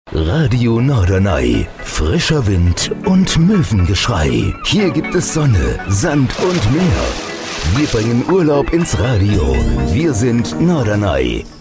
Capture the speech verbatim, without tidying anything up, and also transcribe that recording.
Radio Norderney. Frischer Wind und Möwengeschrei. Hier gibt es Sonne, Sand und Meer. Wir bringen Urlaub ins Radio. Wir sind Norderney.